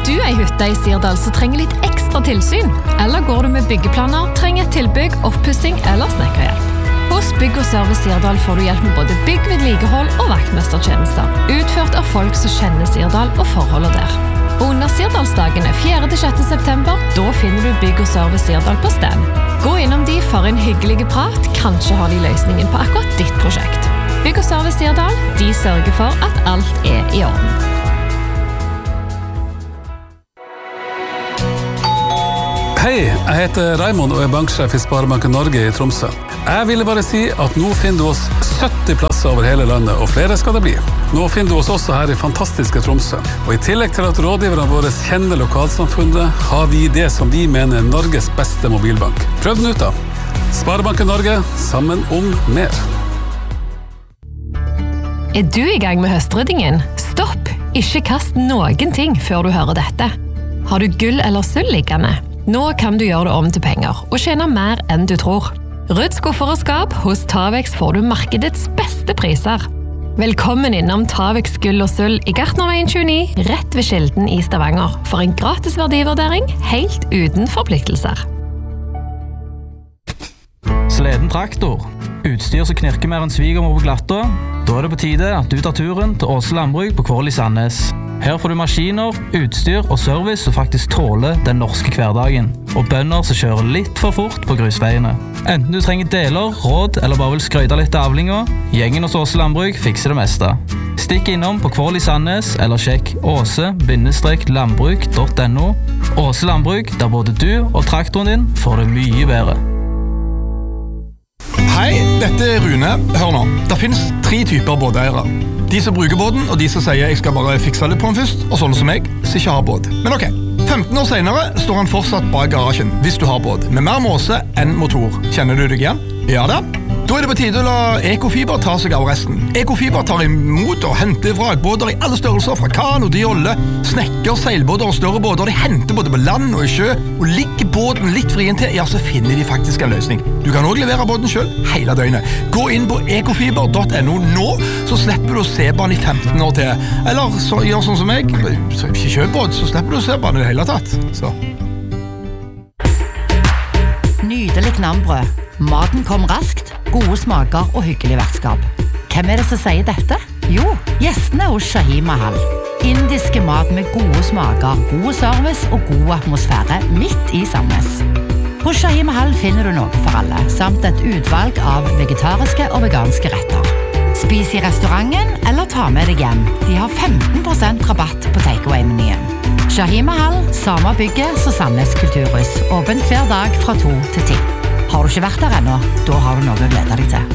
du ei hytte i Sirdal som trenger litt ekstra tilsyn? Eller går du med byggeplaner, trenger et tilbygg, oppussing eller snekkerhjelp? Hos Bygg og Service Sirdal får du hjelp med både bygg, vedlikehold og vaktmestertjenester, utført av folk som kjenner Sirdal og forholdet der. Under Sirdalsdagene 4.–6. september, da finner du Bygg og Service Sirdal på stand. Gå innom de for en hyggelig prat, kanskje har de løsningen på akkurat ditt prosjekt. Bygg og Service Sirdal, de sørger for at alt er i orden. Hei, jeg heter Raimond og er banksjef i Sparebanken Norge i Tromsø. Jeg ville bare si at nå finner du oss 70 plasser over hele landet, og flere skal det bli. Nå finner du oss også her i fantastiske Tromsø. Og i tillegg til at rådgiverne våre kjenner lokalsamfunnet, har vi det som vi mener er Norges beste mobilbank. Prøv den ut da. Sparebanken Norge, sammen om mer. Er du i gang med høstryddingen? Stopp! Ikke kast noen ting før du hører dette. Har du gull eller sølv liggende? Nå kan du gjøre det om til penger, og tjene mer enn du tror. Rydd skuffer og skap, hos Tavex får du markedets beste priser. Velkommen innom Tavex gull og sølv i Gartnerveien 29, rett ved Kilden i Stavanger, for en gratis verdivurdering, helt uten forpliktelser. Sleden traktor. Utstyr som knirker mer enn svigermor på glatta. Da er det på tide at du tar turen til Åse Landbruk på Kål i Sandnes. Her får du maskiner, utstyr og service som faktisk tåler den norske hverdagen. Og bønder som kjører litt for fort på grusveiene. Enten du trenger deler, råd eller bare vil skrøyte litt av avlinger, gjengen hos Åse Landbruk fikser det meste. Stikk innom på Kål i Sandnes eller sjekk åse-landbruk.no. Åse Landbruk, der både du og traktoren din får det mye bedre. Hei, dette er Rune. Hør nå, det finnes 3 typer båteiere. De som bruker båten, og de som sier jeg skal bare fikse det på den først, og sånne som meg, som ikke har båt. Men ok, 15 år senere står han fortsatt bak garasjen, hvis du har båt, med mer måse enn motor. Kjenner du deg igjen? Ja da. Da er det på tide å la Ekofiber ta seg av resten. Ekofiber tar imot og henter vrakbåter i alle størrelser, fra kan og diolle, snekker, seilbåter og større båter. De henter både på land og i sjø, og ligger båten litt frien til, ja, så finner de faktisk en løsning. Du kan også levere båten selv, hele døgnet. Gå inn på ekofiber.no nå, så slipper du å se på den i 15 år til. Eller så gjør sånn som meg, ikke kjøp båt, så slipper du å se på den i det hele tatt. Så. Nydelig knambrød. Maten kom raskt, gode smaker og hyggelig vertskap. Hvem er det som sier dette? Jo, gjestene hos Shahi Mahal. Indiske mat med gode smaker, god service og god atmosfære midt i Sandnes. Hos Shahi Mahal finner du noe for alle, samt et utvalg av vegetariske og veganske retter. Spis i restauranten eller ta med deg hjem. De har 15% rabatt på takeaway-menyen. Shahi Mahal, samme bygget som Sandnes Kulturhus. Åpent hver dag fra 2 til 10. Har du ikke vært der ennå, da har du noe å glede deg til.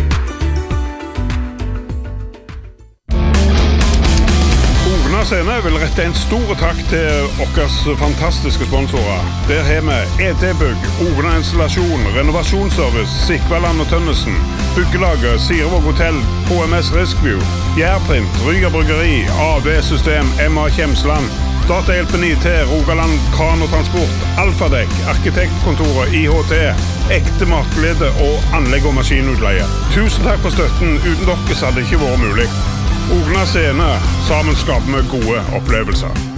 Ogna Scene vil rette en stor takk til okkers fantastiske sponsorer. Der har vi ET-bygg, Ogna Installasjon, Renovasjonsservice, Sikvaland og Tønnesen, Byggelaget, Sirevåg Hotel, HMS Riskview, Gjærprint, Ryger Bryggeri, AV-system, MA Kjemsland, Datahjelpen IT, Rogaland Kran og Transport, Alfadek, Arkitektkontoret, IHT, Ekte Matglede og anlegg- og maskinutleie. Tusen takk for støtten. Uten dere hadde det ikke vært mulig. Ogna Scene, sammen skaper vi gode opplevelser.